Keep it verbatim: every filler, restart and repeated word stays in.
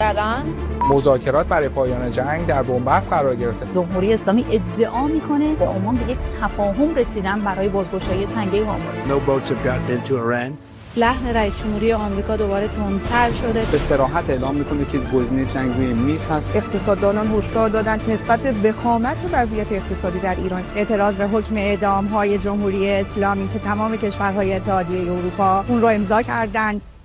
کردن. مذاکرات برای پایان جنگ در بنبست قرار گرفته. جمهوری اسلامی ادعا میکنه با عمان به یک تفاهم رسیدن برای بازگشایی تنگه هرمز. No boats have gotten into Iran. لحن رئیس جمهوری آمریکا دوباره تندتر شده. به صراحت اعلام میکنه که گزینه جنگ روی میز هست. اقتصاددانان هشدار دادند نسبت به وخامت وضعیت اقتصادی در ایران اعتراض به حکم اعدام‌های جمهوری اسلامی که تمام کشورهای اتحادیه اروپا اون رو امضا کردند.